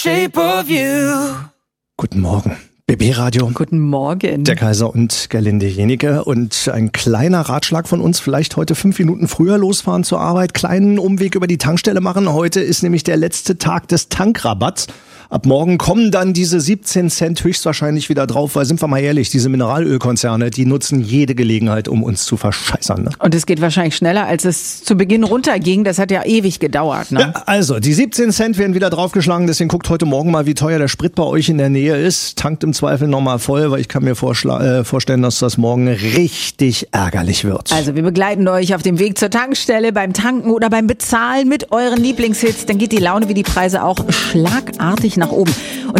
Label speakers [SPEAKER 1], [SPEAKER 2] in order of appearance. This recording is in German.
[SPEAKER 1] Shape of You.
[SPEAKER 2] Guten Morgen. BB-Radio.
[SPEAKER 3] Guten Morgen.
[SPEAKER 2] Der Kaiser und Gerlinde Jenike. Und ein kleiner Ratschlag von uns, vielleicht heute 5 Minuten früher losfahren zur Arbeit, kleinen Umweg über die Tankstelle machen. Heute ist nämlich der letzte Tag des Tankrabatts. Ab morgen kommen dann diese 17 Cent höchstwahrscheinlich wieder drauf, weil, sind wir mal ehrlich, diese Mineralölkonzerne, die nutzen jede Gelegenheit, um uns zu verscheißern. Ne?
[SPEAKER 3] Und es geht wahrscheinlich schneller, als es zu Beginn runterging. Das hat ja ewig gedauert. Ne?
[SPEAKER 2] Ja, also, die 17 Cent werden wieder draufgeschlagen. Deswegen guckt heute Morgen mal, wie teuer der Sprit bei euch in der Nähe ist. Tankt im Zweifel nochmal voll, weil ich kann mir vorstellen, dass das morgen richtig ärgerlich wird.
[SPEAKER 3] Also, wir begleiten euch auf dem Weg zur Tankstelle, beim Tanken oder beim Bezahlen mit euren Lieblingshits. Dann geht die Laune wie die Preise auch schlagartig nach oben. Und